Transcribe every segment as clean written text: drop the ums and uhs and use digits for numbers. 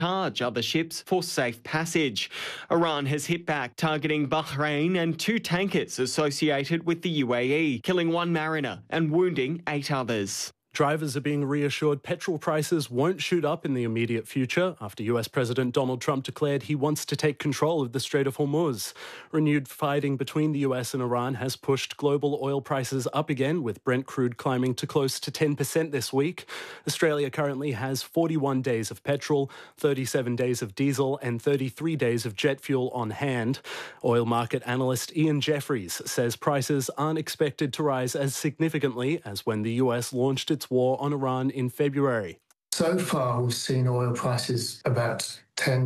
charge other ships for safe passage. Iran has hit back, targeting Bahrain and 2 tankers associated with the UAE, killing 1 mariner and wounding 8 others. Drivers are being reassured petrol prices won't shoot up in the immediate future after US President Donald Trump declared he wants to take control of the Strait of Hormuz. Renewed fighting between the US and Iran has pushed global oil prices up again, with Brent crude climbing to close to 10% this week. Australia currently has 41 days of petrol, 37 days of diesel and 33 days of jet fuel on hand. Oil market analyst Ian Jeffries says prices aren't expected to rise as significantly as when the US launched its war on Iran in February. So far, we've seen oil prices about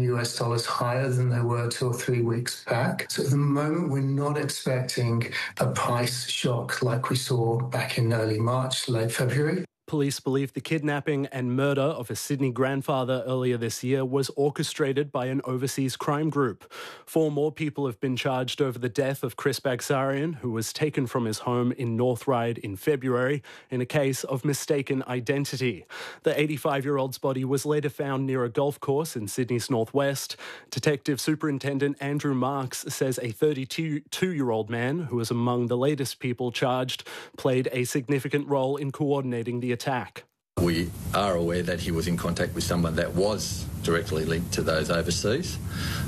$10 higher than they were 2 or 3 weeks back. So at the moment, we're not expecting a price shock like we saw back in early March, late February. Police believe the kidnapping and murder of a Sydney grandfather earlier this year was orchestrated by an overseas crime group. 4 more people have been charged over the death of Chris Bagsarian, who was taken from his home in North Ryde in February in a case of mistaken identity. The 85-year-old's body was later found near a golf course in Sydney's northwest. Detective Superintendent Andrew Marks says a 32-year-old man, who was among the latest people charged, played a significant role in coordinating the attack. We are aware that he was in contact with someone that was directly linked to those overseas,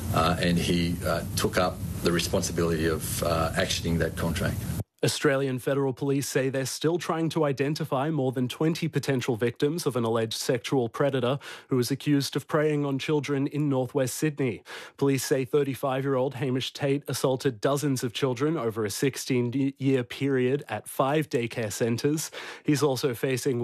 and he took up the responsibility of actioning that contract. Australian Federal Police say they're still trying to identify more than 20 potential victims of an alleged sexual predator who is accused of preying on children in northwest Sydney. Police say 35-year-old Hamish Tate assaulted dozens of children over a 16-year period at 5 daycare centres. He's also facing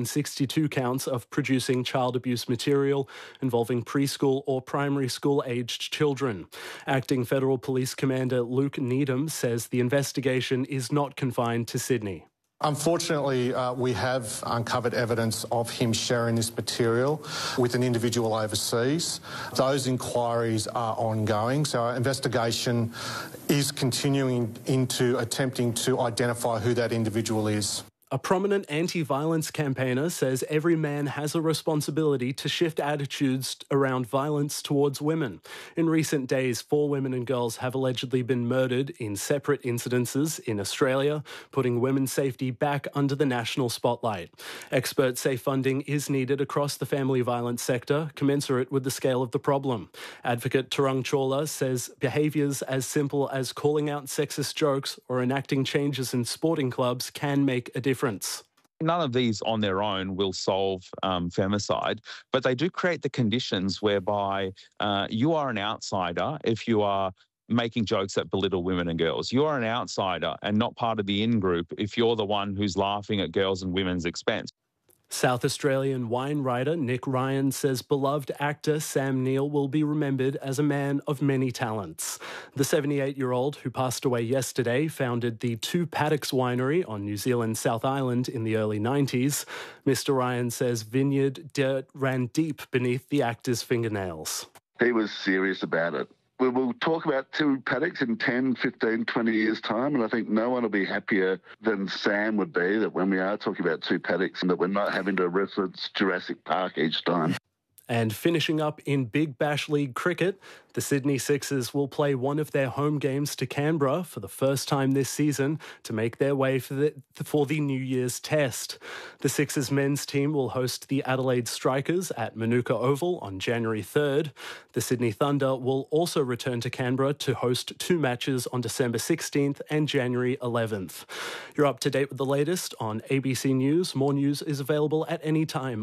162 counts of producing child abuse material involving preschool or primary school-aged children. Acting Federal Police Commander Luke Needham says the investigation is not confined to Sydney. Unfortunately, we have uncovered evidence of him sharing this material with an individual overseas. Those inquiries are ongoing, so our investigation is continuing into attempting to identify who that individual is. A prominent anti-violence campaigner says every man has a responsibility to shift attitudes around violence towards women. In recent days, 4 women and girls have allegedly been murdered in separate incidences in Australia, putting women's safety back under the national spotlight. Experts say funding is needed across the family violence sector, commensurate with the scale of the problem. Advocate Tarang Chawla says behaviours as simple as calling out sexist jokes or enacting changes in sporting clubs can make a difference. None of these on their own will solve femicide, but they do create the conditions whereby you are an outsider if you are making jokes that belittle women and girls. You are an outsider and not part of the in-group if you're the one who's laughing at girls' and women's expense. South Australian wine writer Nick Ryan says beloved actor Sam Neill will be remembered as a man of many talents. The 78-year-old, who passed away yesterday, founded the Two Paddocks Winery on New Zealand's South Island in the early 90s. Mr. Ryan says vineyard dirt ran deep beneath the actor's fingernails. He was serious about it. We will talk about Two Paddocks in 10, 15, 20 years' time, and I think no one will be happier than Sam would be that when we are talking about Two Paddocks and that we're not having to reference Jurassic Park each time. And finishing up in Big Bash League cricket, the Sydney Sixers will play one of their home games to Canberra for the first time this season to make their way for the New Year's Test. The Sixers men's team will host the Adelaide Strikers at Manuka Oval on January 3rd. The Sydney Thunder will also return to Canberra to host 2 matches on December 16th and January 11th. You're up to date with the latest on ABC News. More news is available at any time.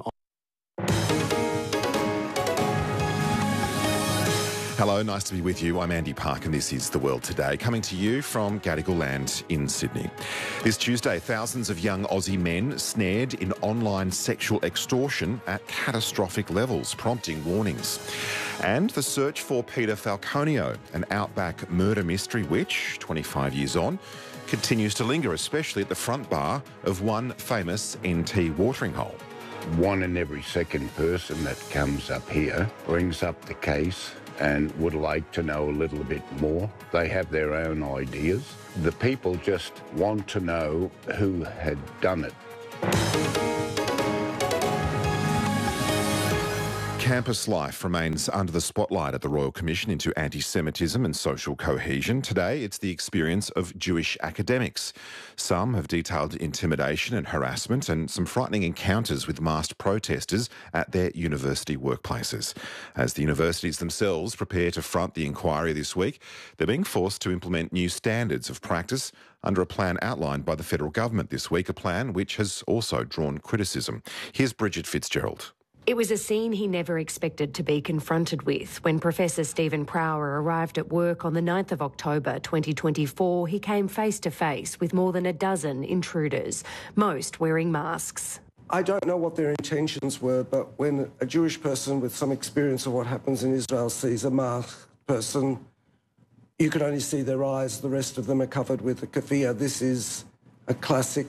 Hello, nice to be with you. I'm Andy Park and this is The World Today, coming to you from Gadigal Land in Sydney. This Tuesday, thousands of young Aussie men snared in online sexual extortion at catastrophic levels, prompting warnings. And the search for Peter Falconio, an outback murder mystery which, 25 years on, continues to linger, especially at the front bar of one famous NT watering hole. 1 in every second person that comes up here brings up the case and would like to know a little bit more. They have their own ideas. The people just want to know who had done it. Campus life remains under the spotlight at the Royal Commission into Anti-Semitism and Social Cohesion. Today, it's the experience of Jewish academics. Some have detailed intimidation and harassment and some frightening encounters with masked protesters at their university workplaces. As the universities themselves prepare to front the inquiry this week, they're being forced to implement new standards of practice under a plan outlined by the federal government this week, a plan which has also drawn criticism. Here's Bridget Fitzgerald. It was a scene he never expected to be confronted with. When Professor Stephen Prower arrived at work on the 9th of October 2024, he came face to face with more than a dozen intruders, most wearing masks. I don't know what their intentions were, but when a Jewish person with some experience of what happens in Israel sees a masked person, you can only see their eyes. The rest of them are covered with a keffiyeh. This is a classic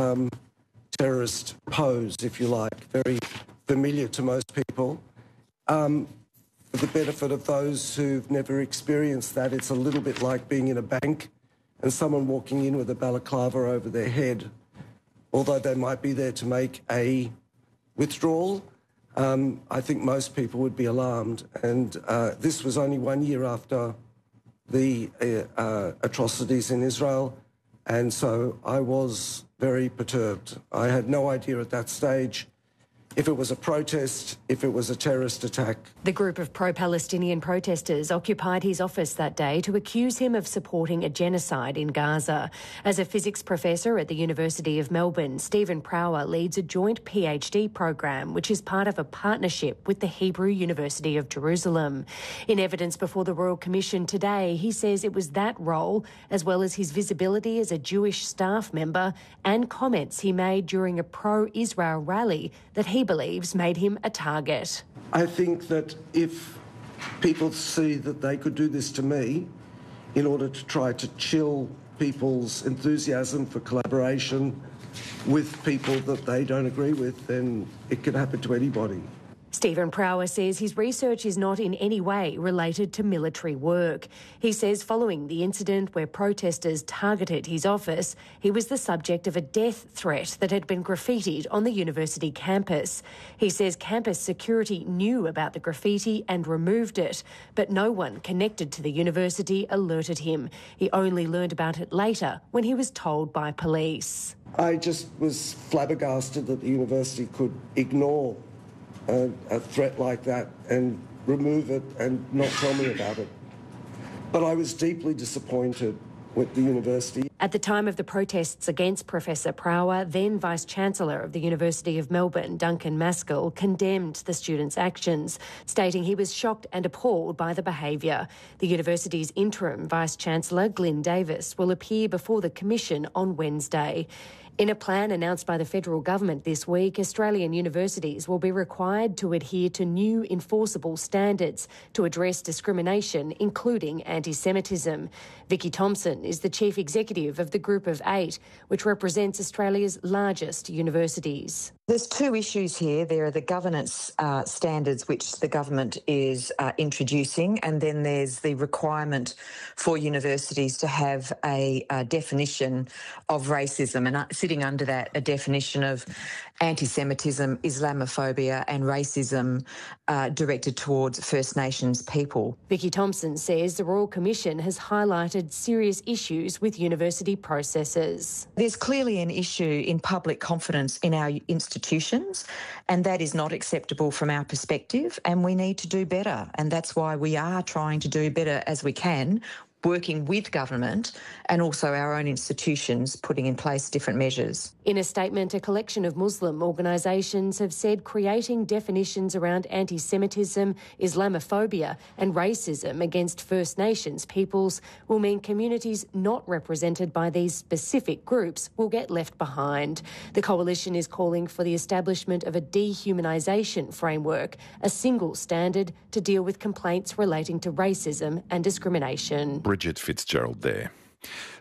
terrorist pose, if you like, very familiar to most people. For the benefit of those who've never experienced that, it's a little bit like being in a bank and someone walking in with a balaclava over their head. Although they might be there to make a withdrawal, I think most people would be alarmed. And this was only 1 year after the atrocities in Israel, and so I was very perturbed. I had no idea at that stage if it was a protest, if it was a terrorist attack. The group of pro-Palestinian protesters occupied his office that day to accuse him of supporting a genocide in Gaza. As a physics professor at the University of Melbourne, Stephen Prower leads a joint PhD program, which is part of a partnership with the Hebrew University of Jerusalem. In evidence before the Royal Commission today, he says it was that role, as well as his visibility as a Jewish staff member and comments he made during a pro-Israel rally, that he believes made him a target. I think that if people see that they could do this to me in order to try to chill people's enthusiasm for collaboration with people that they don't agree with, then it can happen to anybody. Stephen Prower says his research is not in any way related to military work. He says following the incident where protesters targeted his office, he was the subject of a death threat that had been graffitied on the university campus. He says campus security knew about the graffiti and removed it, but no one connected to the university alerted him. He only learned about it later when he was told by police. I just was flabbergasted that the university could ignore a threat like that and remove it and not tell me about it. But I was deeply disappointed with the university. At the time of the protests against Professor Prower, then Vice-Chancellor of the University of Melbourne, Duncan Maskell, condemned the students' actions, stating he was shocked and appalled by the behaviour. The university's interim Vice-Chancellor, Glyn Davis, will appear before the Commission on Wednesday. In a plan announced by the federal government this week, Australian universities will be required to adhere to new enforceable standards to address discrimination, including anti-Semitism. Vicky Thompson is the Chief Executive of the Group of 8, which represents Australia's largest universities. There's two issues here. There are the governance standards which the government is introducing, and then there's the requirement for universities to have a definition of racism, and sitting under that a definition of anti-Semitism, Islamophobia and racism directed towards First Nations people. Vicky Thompson says the Royal Commission has highlighted serious issues with university processes. There's clearly an issue in public confidence in our institutions, and that is not acceptable from our perspective, and we need to do better. And that's why we are trying to do better as we can, working with government and also our own institutions, putting in place different measures. In a statement, a collection of Muslim organisations have said creating definitions around anti-Semitism, Islamophobia and racism against First Nations peoples will mean communities not represented by these specific groups will get left behind. The coalition is calling for the establishment of a dehumanisation framework, a single standard to deal with complaints relating to racism and discrimination. Bridget Fitzgerald there.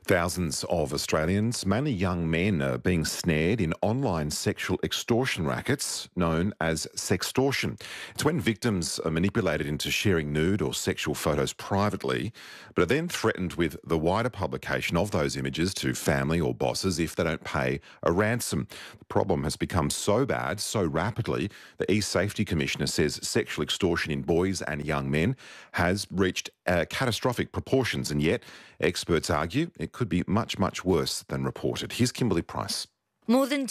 Thousands of Australians, mainly young men, are being snared in online sexual extortion rackets known as sextortion. It's when victims are manipulated into sharing nude or sexual photos privately, but are then threatened with the wider publication of those images to family or bosses if they don't pay a ransom. The problem has become so bad so rapidly, the eSafety Commissioner says sexual extortion in boys and young men has reached catastrophic proportions, and yet experts argue it could be much, much worse than reported. Here's Kimberly Price. More than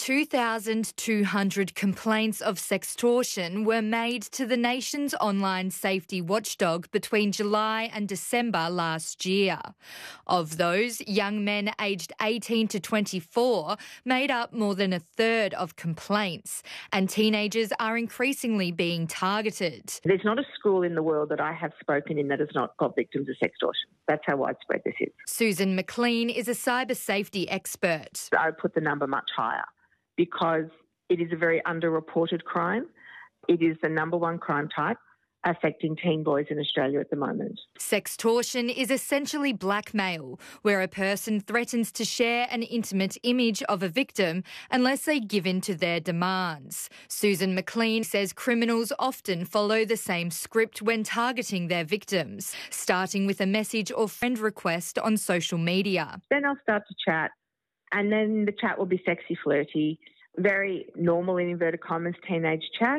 2,200 complaints of sextortion were made to the nation's online safety watchdog between July and December last year. Of those, young men aged 18 to 24 made up more than a third of complaints, and teenagers are increasingly being targeted. There's not a school in the world that I have spoken in that has not got victims of sextortion. That's how widespread this is. Susan McLean is a cyber safety expert. I would put the number much higher because it is a very underreported crime. It is the number one crime type affecting teen boys in Australia at the moment. Sextortion is essentially blackmail, where a person threatens to share an intimate image of a victim unless they give in to their demands. Susan McLean says criminals often follow the same script when targeting their victims, starting with a message or friend request on social media. Then I'll start to chat, and then the chat will be sexy, flirty, very normal in inverted commas teenage chat.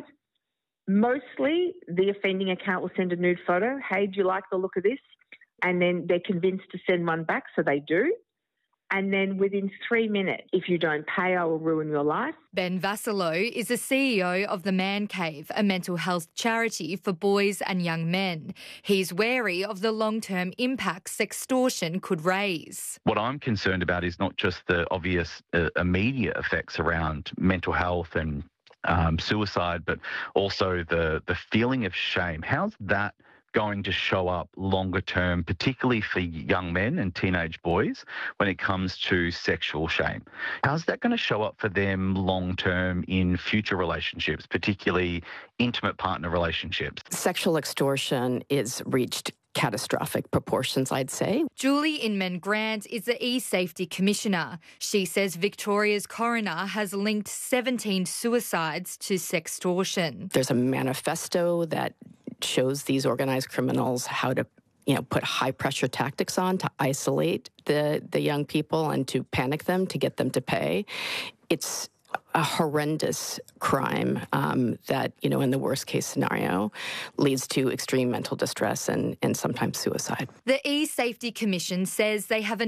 Mostly, the offending account will send a nude photo. Hey, do you like the look of this? And then they're convinced to send one back, so they do. And then within 3 minutes, if you don't pay, I will ruin your life. Ben Vassallo is the CEO of the Man Cave, a mental health charity for boys and young men. He's wary of the long-term impact sextortion could raise. What I'm concerned about is not just the obvious immediate effects around mental health and suicide, but also the feeling of shame. How's that going to show up longer term, particularly for young men and teenage boys when it comes to sexual shame? How's that going to show up for them long term in future relationships, particularly intimate partner relationships? Sexual extortion is reached catastrophic proportions, I'd say. Julie Inman-Grant is the eSafety Commissioner. She says Victoria's coroner has linked 17 suicides to sextortion. There's a manifesto that shows these organised criminals how to put high-pressure tactics on to isolate the young people and to panic them, to get them to pay. It's a horrendous crime that, in the worst-case scenario, leads to extreme mental distress and sometimes suicide. The eSafety Commission says they have a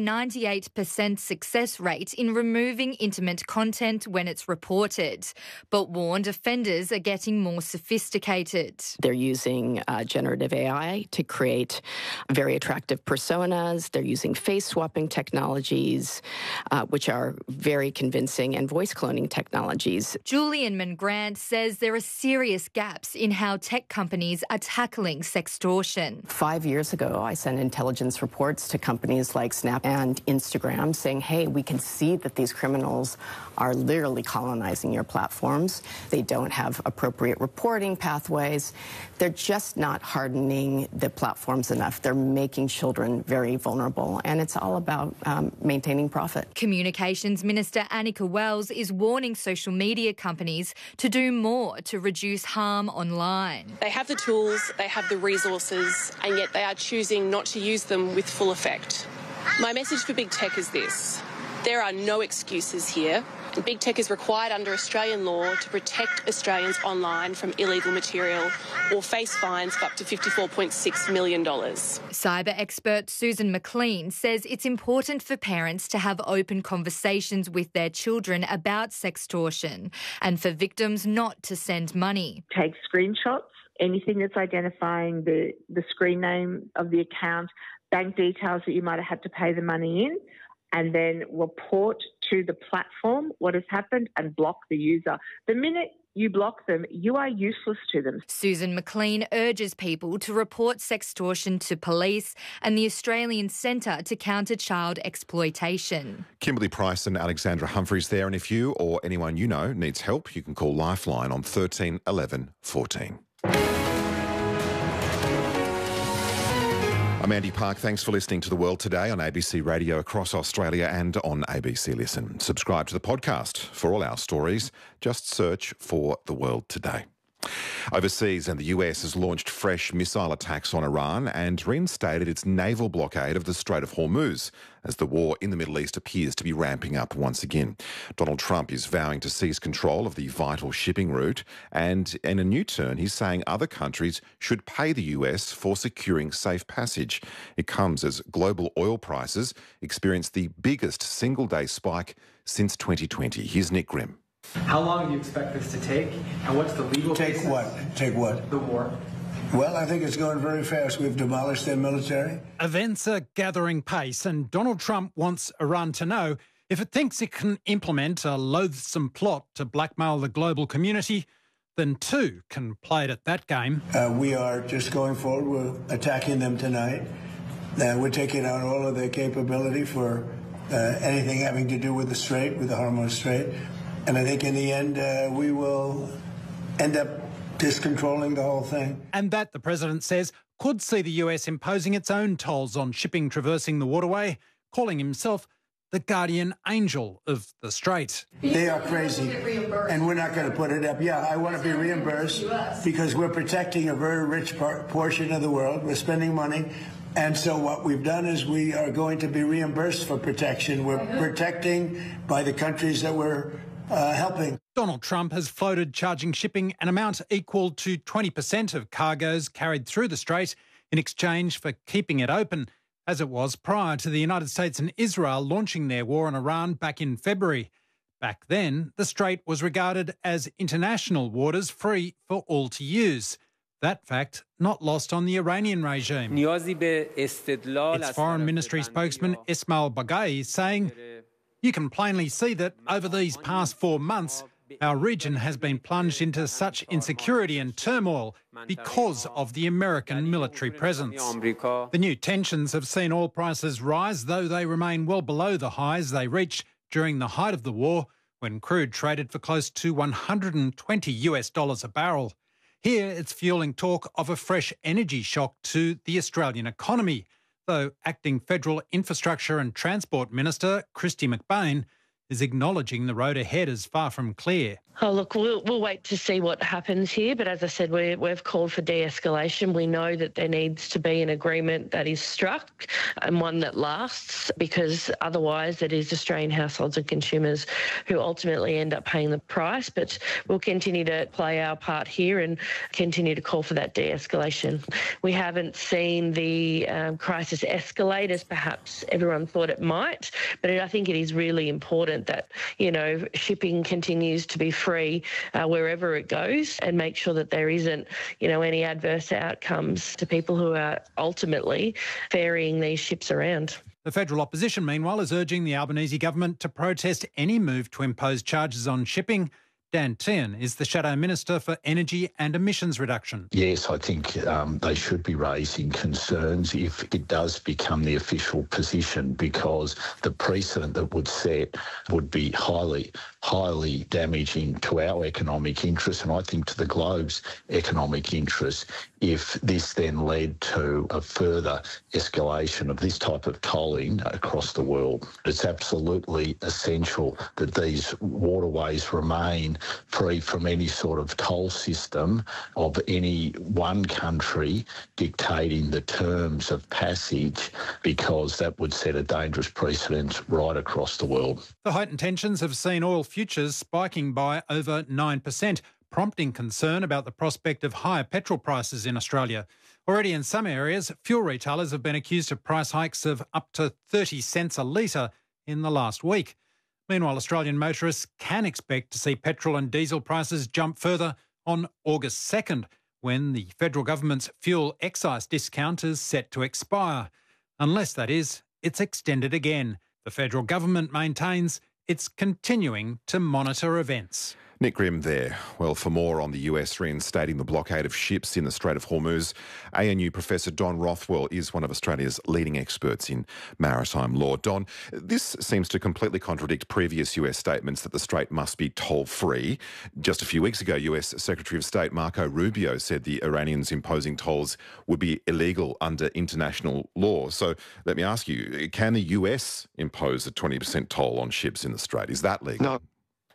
98% success rate in removing intimate content when it's reported, but warned offenders are getting more sophisticated. They're using generative AI to create very attractive personas. They're using face-swapping technologies, which are very convincing, and voice cloning technologies. Julie Inman-Grant says there are serious gaps in how tech companies are tackling sextortion. 5 years ago, I sent intelligence reports to companies like Snap and Instagram saying, hey, we can see that these criminals are literally colonizing your platforms. They don't have appropriate reporting pathways. They're just not hardening the platforms enough. They're making children very vulnerable, and it's all about maintaining profit. Communications Minister Annika Wells is warning social media companies to do more to reduce harm online. They have the tools, they have the resources, and yet they are choosing not to use them with full effect. My message for big tech is this: there are no excuses here. And big tech is required under Australian law to protect Australians online from illegal material or face fines of up to $54.6 million. Cyber expert Susan McLean says it's important for parents to have open conversations with their children about sextortion and for victims not to send money. Take screenshots, anything that's identifying the screen name of the account, bank details that you might have had to pay the money in, and then report to the platform what has happened and block the user. The minute you block them, you are useless to them. Susan McLean urges people to report sextortion to police and the Australian Centre to Counter Child Exploitation. Kimberly Price and Alexandra Humphreys there. And if you or anyone you know needs help, you can call Lifeline on 13 11 14. I'm Andy Park. Thanks for listening to The World Today on ABC Radio across Australia and on ABC Listen. Subscribe to the podcast for all our stories. Just search for The World Today. Overseas, and the US has launched fresh missile attacks on Iran and reinstated its naval blockade of the Strait of Hormuz as the war in the Middle East appears to be ramping up once again. Donald Trump is vowing to seize control of the vital shipping route, and in a new turn, he's saying other countries should pay the US for securing safe passage. It comes as global oil prices experience the biggest single-day spike since 2020. Here's Nick Grimm. How long do you expect this to take, and what's the legal basis? Take what? The war. Well, I think it's going very fast. We've demolished their military. Events are gathering pace, and Donald Trump wants Iran to know if it thinks it can implement a loathsome plot to blackmail the global community, then too can play it at that game. We are just going forward. We're attacking them tonight. We're taking out all of their capability for anything having to do with the Strait, with the Hormuz Strait. And I think in the end, we will end up discontrolling the whole thing. And that, the president says, could see the US imposing its own tolls on shipping traversing the waterway, calling himself the guardian angel of the Strait. They are crazy, and we're not going to put it up. Yeah, I want to be reimbursed because we're protecting a very rich portion of the world. We're spending money. And so what we've done is we are going to be reimbursed for protection. We're protecting by the countries that we're helping. Donald Trump has floated charging shipping an amount equal to 20% of cargoes carried through the Strait in exchange for keeping it open, as it was prior to the United States and Israel launching their war on Iran back in February. Back then, the Strait was regarded as international waters free for all to use. That fact not lost on the Iranian regime. Its foreign ministry spokesman Ismail Baghai saying, "You can plainly see that over these past 4 months, our region has been plunged into such insecurity and turmoil because of the American military presence." The new tensions have seen oil prices rise, though they remain well below the highs they reached during the height of the war, when crude traded for close to $120 a barrel. Here, it's fueling talk of a fresh energy shock to the Australian economy, though acting Federal Infrastructure and Transport Minister Kristy McBain is acknowledging the road ahead is far from clear. Oh, look, we'll wait to see what happens here. But as I said, we've called for de-escalation. We know that there needs to be an agreement that is struck and one that lasts, because otherwise it is Australian households and consumers who ultimately end up paying the price. But we'll continue to play our part here and continue to call for that de-escalation. We haven't seen the crisis escalate as perhaps everyone thought it might, but I think it is really important that, shipping continues to be free wherever it goes, and make sure that there isn't, any adverse outcomes to people who are ultimately ferrying these ships around. The federal opposition, meanwhile, is urging the Albanese government to protest any move to impose charges on shipping. Dan Tehan is the Shadow Minister for Energy and Emissions Reduction. Yes, I think they should be raising concerns if it does become the official position, because the precedent that would set would be highly damaging to our economic interests, and I think to the globe's economic interests, if this then led to a further escalation of this type of tolling across the world. It's absolutely essential that these waterways remain free from any sort of toll system of any one country dictating the terms of passage, because that would set a dangerous precedent right across the world. The heightened tensions have seen oil futures spiking by over 9%, prompting concern about the prospect of higher petrol prices in Australia. Already in some areas, fuel retailers have been accused of price hikes of up to 30 cents a litre in the last week. Meanwhile, Australian motorists can expect to see petrol and diesel prices jump further on August 2nd, when the federal government's fuel excise discount is set to expire. Unless, that is, it's extended again. The federal government maintains it's continuing to monitor events. Nick Grimm there. Well, for more on the US reinstating the blockade of ships in the Strait of Hormuz, ANU Professor Don Rothwell is one of Australia's leading experts in maritime law. Don, this seems to completely contradict previous US statements that the strait must be toll-free. Just a few weeks ago, US Secretary of State Marco Rubio said the Iranians imposing tolls would be illegal under international law. So let me ask you, can the US impose a 20% toll on ships in the strait? Is that legal? No.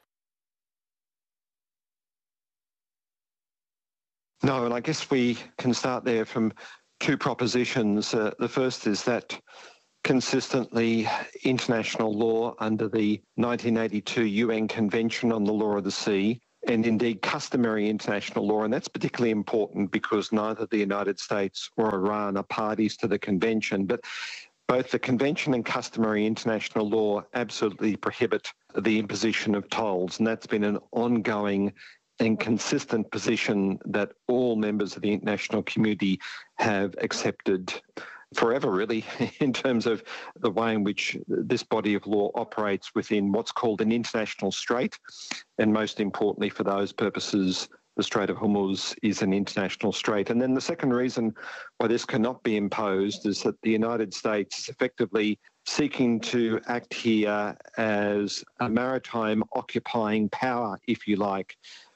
No, and I guess we can start there from two propositions. The first is that consistently international law under the 1982 UN Convention on the Law of the Sea, and indeed customary international law, and that's particularly important because neither the United States or Iran are parties to the convention, but both the convention and customary international law absolutely prohibit the imposition of tolls, and that's been an ongoing and consistent position that all members of the international community have accepted forever, really, in terms of the way in which this body of law operates within what's called an international strait. And most importantly, for those purposes, the Strait of Hormuz is an international strait. And then the second reason why this cannot be imposed is that the United States is effectively seeking to act here as a maritime occupying power, if you like,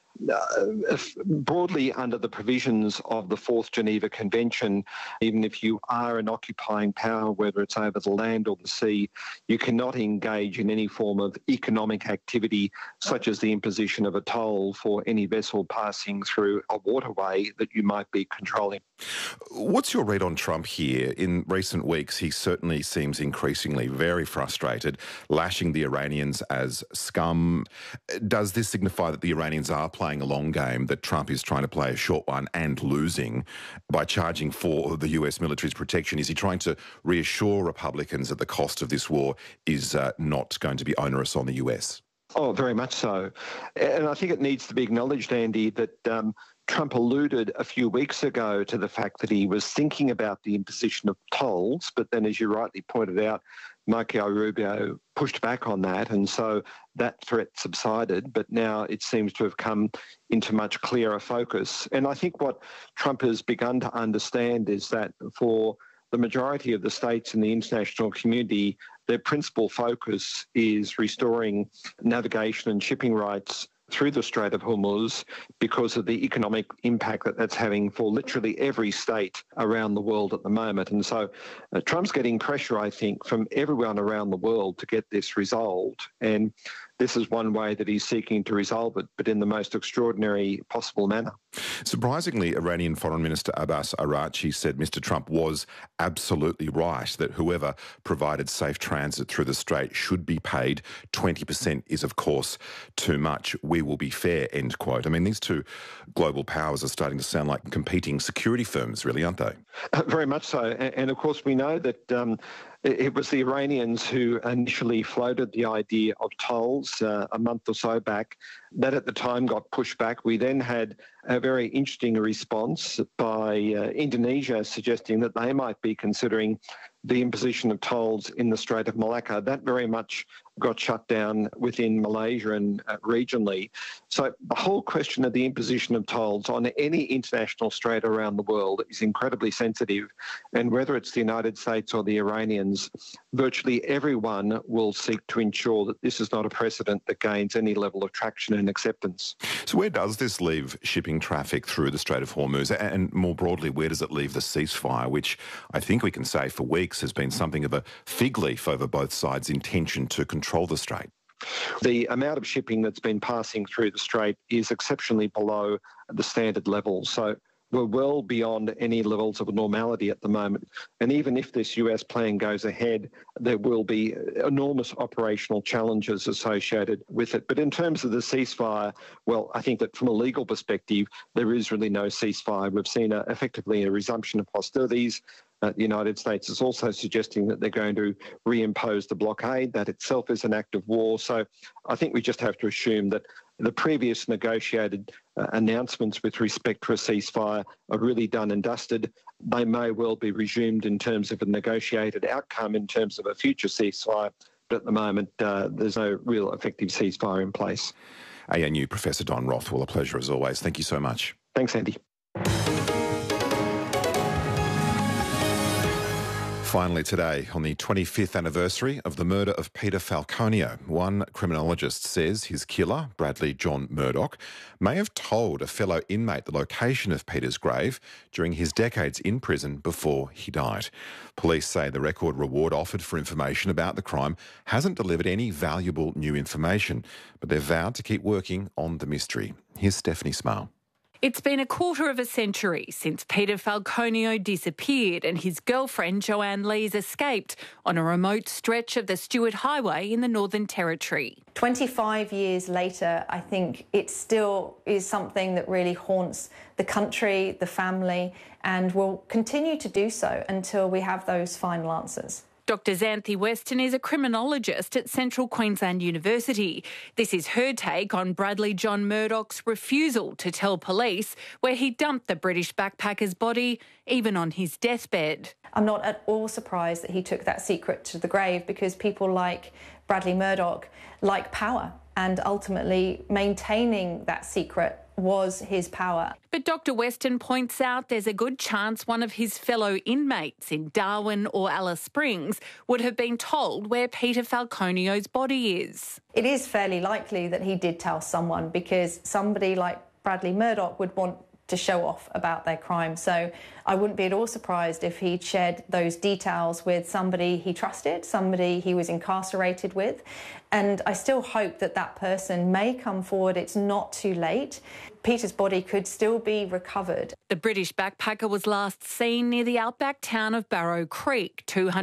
broadly under the provisions of the Fourth Geneva Convention. Even if you are an occupying power, whether it's over the land or the sea, you cannot engage in any form of economic activity such as the imposition of a toll for any vessel passing through a waterway that you might be controlling. What's your read on Trump here? In recent weeks, he certainly seems increasingly very frustrated, lashing the Iranians as scum. Does this signify that the Iranians are playing a long game, that Trump is trying to play a short one and losing by charging for the US military's protection? Is he trying to reassure Republicans that the cost of this war is not going to be onerous on the US? Oh, very much so. And I think it needs to be acknowledged, Andy, that Trump alluded a few weeks ago to the fact that he was thinking about the imposition of tolls, but then, as you rightly pointed out, Marco Rubio pushed back on that, and so that threat subsided, but now it seems to have come into much clearer focus. And I think what Trump has begun to understand is that for the majority of the states in the international community, their principal focus is restoring navigation and shipping rights through the Strait of Hormuz because of the economic impact that that's having for literally every state around the world at the moment. And so Trump's getting pressure, I think, from everyone around the world to get this resolved. And this is one way that he's seeking to resolve it, but in the most extraordinary possible manner. Surprisingly, Iranian Foreign Minister Abbas Araghchi said Mr. Trump was absolutely right, that whoever provided safe transit through the strait should be paid. 20% is, of course, too much. We will be fair, end quote. I mean, these two global powers are starting to sound like competing security firms, really, aren't they? Very much so. And of course, we know that it was the Iranians who initially floated the idea of tolls a month or so back. That at the time got pushed back. We then had a very interesting response by Indonesia suggesting that they might be considering the imposition of tolls in the Strait of Malacca. That very much got shut down within Malaysia and regionally. So the whole question of the imposition of tolls on any international strait around the world is incredibly sensitive. And whether it's the United States or the Iranians, virtually everyone will seek to ensure that this is not a precedent that gains any level of traction and acceptance. So where does this leave shipping traffic through the Strait of Hormuz? And more broadly, where does it leave the ceasefire, which I think we can say for weeks has been something of a fig leaf over both sides' intention to control the strait? The amount of shipping that's been passing through the strait is exceptionally below the standard level. So we're well beyond any levels of normality at the moment. And even if this US plan goes ahead, there will be enormous operational challenges associated with it. But in terms of the ceasefire, well, I think that from a legal perspective, there is really no ceasefire. We've seen effectively a resumption of hostilities. The United States is also suggesting that they're going to reimpose the blockade. That itself is an act of war. So I think we just have to assume that the previous negotiated announcements with respect to a ceasefire are really done and dusted. They may well be resumed in terms of a negotiated outcome in terms of a future ceasefire, but at the moment there's no real effective ceasefire in place. ANU Professor Don Rothwell, a pleasure as always. Thank you so much. Thanks, Andy. Finally today, on the 25th anniversary of the murder of Peter Falconio, one criminologist says his killer, Bradley John Murdoch, may have told a fellow inmate the location of Peter's grave during his decades in prison before he died. Police say the record reward offered for information about the crime hasn't delivered any valuable new information, but they've vowed to keep working on the mystery. Here's Stephanie Smale. It's been a quarter of a century since Peter Falconio disappeared and his girlfriend Joanne Lees escaped on a remote stretch of the Stuart Highway in the Northern Territory. 25 years later, I think it still is something that really haunts the country, the family, and will continue to do so until we have those final answers. Dr Xanthi Weston is a criminologist at Central Queensland University. This is her take on Bradley John Murdoch's refusal to tell police where he dumped the British backpacker's body, even on his deathbed. I'm not at all surprised that he took that secret to the grave, because people like Bradley Murdoch like power, and ultimately maintaining that secret was his power. But Dr Weston points out there's a good chance one of his fellow inmates in Darwin or Alice Springs would have been told where Peter Falconio's body is. It is fairly likely that he did tell someone, because somebody like Bradley Murdoch would want to show off about their crime. So I wouldn't be at all surprised if he'd shared those details with somebody he trusted, somebody he was incarcerated with. And I still hope that that person may come forward. It's not too late. Peter's body could still be recovered. The British backpacker was last seen near the outback town of Barrow Creek,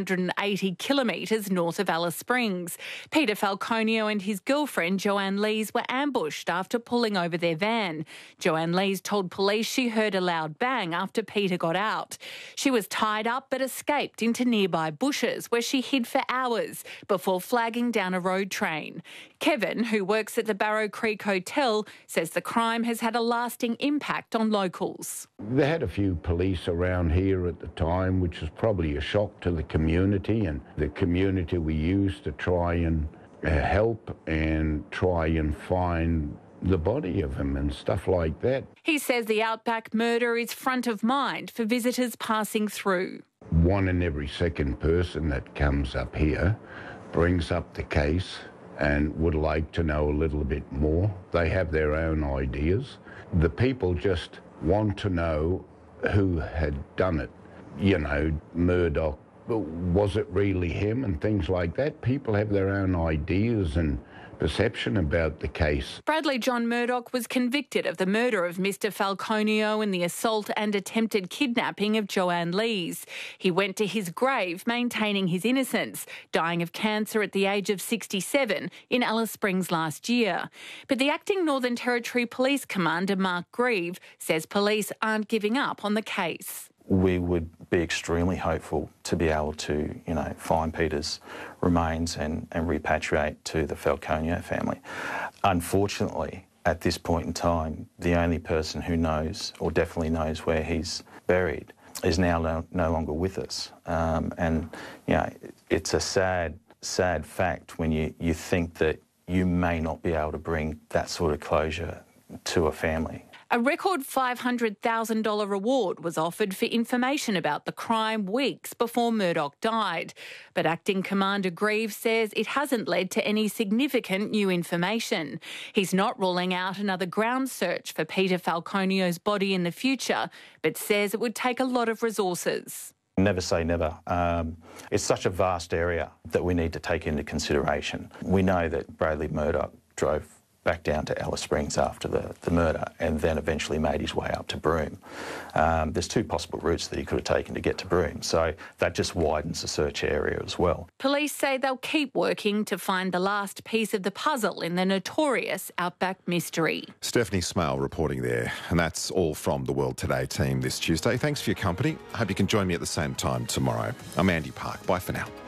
280 kilometres north of Alice Springs. Peter Falconio and his girlfriend Joanne Lees were ambushed after pulling over their van. Joanne Lees told police she heard a loud bang after Peter got out. She was tied up but escaped into nearby bushes, where she hid for hours before flagging down a road train. Kevin, who works at the Barrow Creek Hotel, says the crime has had a lasting impact on locals. They had a few police around here at the time, which was probably a shock to the community, and the community we used to try and help and try and find the body of him and stuff like that. He says the Outback murder is front of mind for visitors passing through. One in every second person that comes up here brings up the case and would like to know a little bit more. They have their own ideas. The people just want to know who had done it. You know, Murdoch, was it really him, and things like that. People have their own ideas and perception about the case. Bradley John Murdoch was convicted of the murder of Mr Falconio and the assault and attempted kidnapping of Joanne Lees. He went to his grave maintaining his innocence, dying of cancer at the age of 67 in Alice Springs last year. But the acting Northern Territory Police Commander Mark Grieve says police aren't giving up on the case. We would be extremely hopeful to be able to, find Peter's remains and repatriate to the Falconio family. Unfortunately, at this point in time, the only person who knows, or definitely knows, where he's buried is now no longer with us. It's a sad fact when you think that you may not be able to bring that sort of closure to a family. A record $500,000 reward was offered for information about the crime weeks before Murdoch died. But Acting Commander Grieve says it hasn't led to any significant new information. He's not ruling out another ground search for Peter Falconio's body in the future, but says it would take a lot of resources. Never say never. It's such a vast area that we need to take into consideration. We know that Bradley Murdoch drove back down to Alice Springs after the murder and then eventually made his way up to Broome. There's two possible routes that he could have taken to get to Broome, so that just widens the search area as well. Police say they'll keep working to find the last piece of the puzzle in the notorious Outback mystery. Stephanie Smale reporting there. And that's all from the World Today team this Tuesday. Thanks for your company. I hope you can join me at the same time tomorrow. I'm Andy Park. Bye for now.